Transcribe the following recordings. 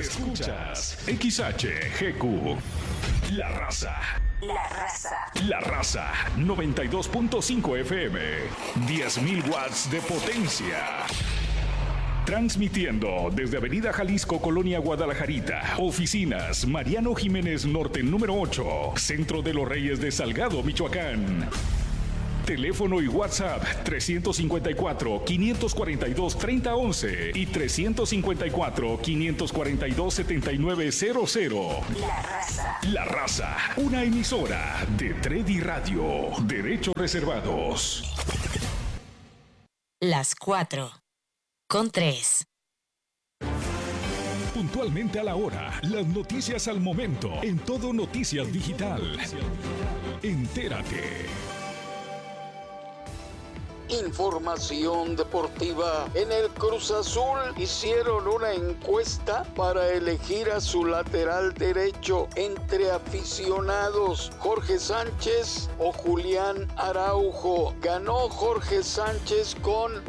Escuchas XHGQ. La Raza. La Raza. La Raza 92.5 FM. 10.000 watts de potencia. Transmitiendo desde Avenida Jalisco, Colonia Guadalajarita. Oficinas Mariano Jiménez Norte número 8. Centro de los Reyes de Salgado, Michoacán. Teléfono y WhatsApp 354-542-3011 y 354-542-7900. La Raza. La Raza, una emisora de Tredi Radio. Derechos reservados. Las 4:03. Puntualmente a la hora, las noticias al momento, en Todo Noticias Digital. Entérate. Información deportiva. En el Cruz Azul hicieron una encuesta para elegir a su lateral derecho entre aficionados, Jorge Sánchez o Julián Araujo. Ganó Jorge Sánchez con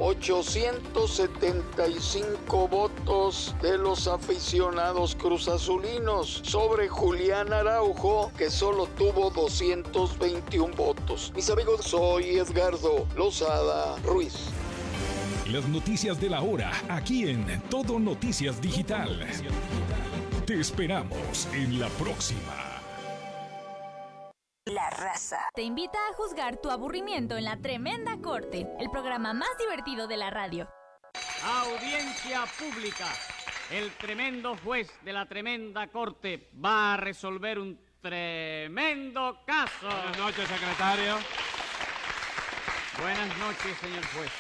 875 votos de los aficionados cruzazulinos sobre Julián Araujo, que solo tuvo 221 votos. Mis amigos, soy Edgardo Lozada Ruiz. Las noticias de la hora, aquí en Todo Noticias Digital. Te esperamos en la próxima. La Raza te invita a juzgar tu aburrimiento en La Tremenda Corte, el programa más divertido de la radio. Audiencia pública. El tremendo juez de la Tremenda Corte va a resolver un tremendo caso. Buenas noches, secretario. Buenas noches, señor juez.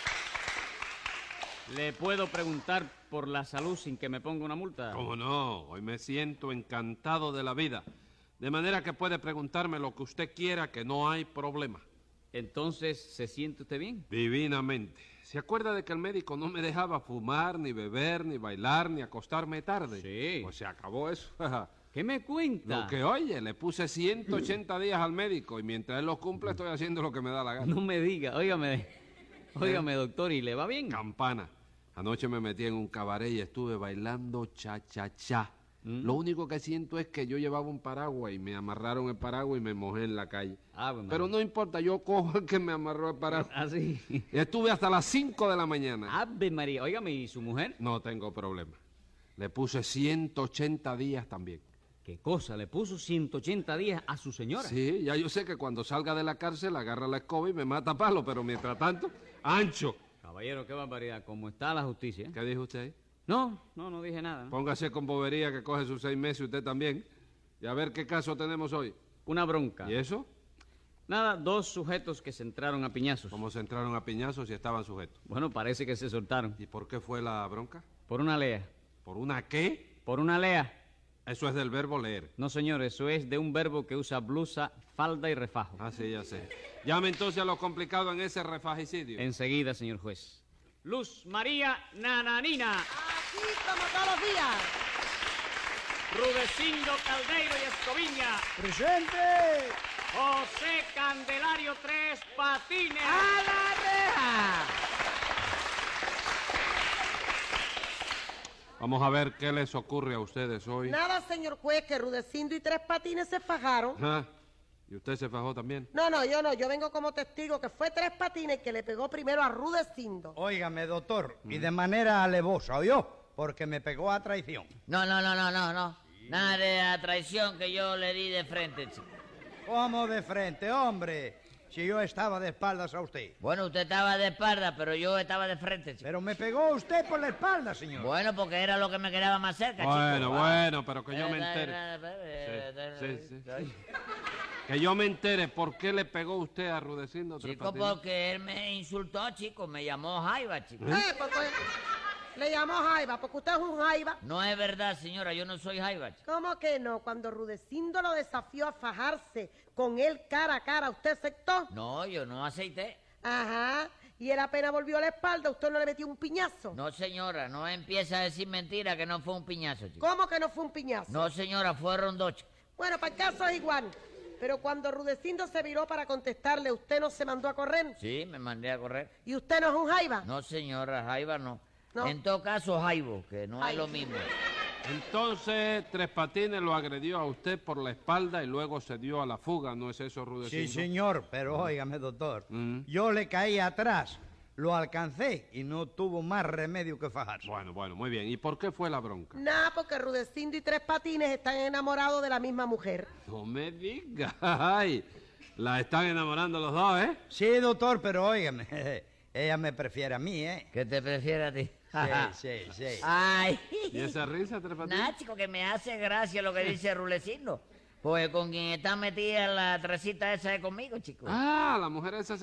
¿Le puedo preguntar por la salud sin que me ponga una multa? ¿Cómo no? Hoy me siento encantado de la vida. De manera que puede preguntarme lo que usted quiera, que no hay problema. Entonces, ¿se siente usted bien? Divinamente. ¿Se acuerda de que el médico no me dejaba fumar, ni beber, ni bailar, ni acostarme tarde? Sí. Pues se acabó eso. ¿Qué me cuenta? Lo que oye, le puse 180 días al médico y mientras él los cumple estoy haciendo lo que me da la gana. No me diga, óigame, doctor, ¿y le va bien? Campana. Anoche me metí en un cabaret y estuve bailando cha-cha-cha. Lo único que siento es que yo llevaba un paraguas y me amarraron el paraguas y me mojé en la calle. Pero no importa, yo cojo el que me amarró el paraguas. ¿Ah, sí? Y estuve hasta las 5 de la mañana. Ave María, óigame, ¿y su mujer? No tengo problema. Le puse 180 días también. ¿Qué cosa? ¿Le puso 180 días a su señora? Sí, ya yo sé que cuando salga de la cárcel agarra la escoba y me mata a palo, pero mientras tanto, ancho. Caballero, qué barbaridad. ¿Cómo está la justicia? ¿Qué dijo usted ahí? No dije nada. Póngase con bobería que coge sus 6 meses usted también. Y a ver qué caso tenemos hoy. Una bronca. ¿Y eso? Nada, 2 sujetos que se entraron a piñazos. ¿Cómo se entraron a piñazos y estaban sujetos? Bueno, parece que se soltaron. ¿Y por qué fue la bronca? Por una lea. ¿Por una qué? Por una lea. Eso es del verbo leer. No, señor, eso es de un verbo que usa blusa, falda y refajo. Ah, sí, ya sé. Llame entonces a lo complicado en ese refagicidio. Enseguida, señor juez. Luz María Nananina. Aquí como todos los días. Rudecindo Caldeiro y Escoviña. ¡Presente! José Candelario Tres Patines. ¡A la reja! Vamos a ver qué les ocurre a ustedes hoy. Nada, señor juez, que Rudecindo y Tres Patines se fajaron. Ah, ¿y usted se fajó también? No, yo vengo como testigo que fue Tres Patines que le pegó primero a Rudecindo. Óigame, doctor, y de manera alevosa, ¿oyó? Porque me pegó a traición. No. Nada de la traición que yo le di de frente, chico. ¿Cómo de frente, hombre? Si yo estaba de espaldas a usted. Bueno, usted estaba de espalda, pero yo estaba de frente, chico. Pero me pegó usted por la espalda, señor. Bueno, porque era lo que me quedaba más cerca, chico. Bueno, pero que yo me entere. Sí. Que yo me entere por qué le pegó usted a Rudecindo Tres Chico, Patines. porque él me insultó, chico, me llamó jaiba, chico. Porque le llamó jaiba, porque usted es un jaiba. No es verdad, señora, yo no soy jaiba, chico. ¿Cómo que no? Cuando Rudecindo lo desafió a fajarse con él cara a cara, ¿usted aceptó? No, yo no aceité. Ajá. Y él apenas volvió a la espalda, ¿usted no le metió un piñazo? No, señora, no empieza a decir mentira que no fue un piñazo, chico. ¿Cómo que no fue un piñazo? No, señora, fueron 2, chico. Bueno, para el caso es igual. Pero cuando Rudecindo se viró para contestarle, ¿usted no se mandó a correr? Sí, me mandé a correr. ¿Y usted no es un jaiba? No, señora, jaiba no. No. En todo caso, jaibo, que no Ay. es lo mismo. Entonces, Tres Patines lo agredió a usted por la espalda y luego se dio a la fuga, ¿no es eso, Rudecindo? Sí, señor, pero óigame, doctor, yo le caí atrás, lo alcancé y no tuvo más remedio que fajarse. Bueno, muy bien. ¿Y por qué fue la bronca? Nada, porque Rudecindo y Tres Patines están enamorados de la misma mujer. No me digas. Ay, la están enamorando los dos, ¿eh? Sí, doctor, pero óigame, ella me prefiere a mí, ¿eh? Que te prefiere a ti. Sí. Ay. ¿Y esa risa, Tres Patines? Nada, chico, que me hace gracia lo que dice Rudecindo. Pues con quien está metida la tresita esa es conmigo, chico. Ah, la mujer esa